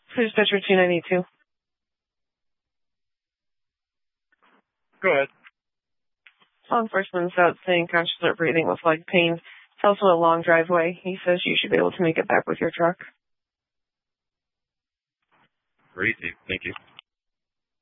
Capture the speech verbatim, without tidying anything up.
Police dispatcher two ninety-two. Go ahead. Law enforcement's out saying conscious not breathing with leg pain. It's also a long driveway. He says you should be able to make it back with your truck. Crazy. Thank you.